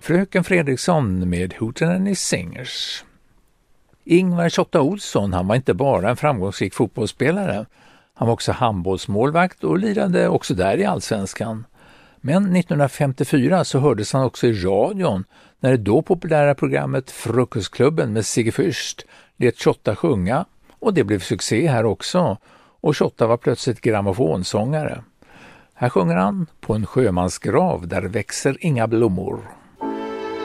Fröken Fredriksson med Hootenanny Singers. Ingvar Tjotta Olsson, han var inte bara en framgångsrik fotbollsspelare. Han var också handbollsmålvakt och lirade också där i Allsvenskan. Men 1954 så hördes han också i radion när det då populära programmet Frukostklubben med Sigge Fürst lät Tjotta sjunga, och det blev succé här också, och Tjotta var plötsligt grammofonsångare. Här sjunger han På en sjömansgrav där växer inga blommor.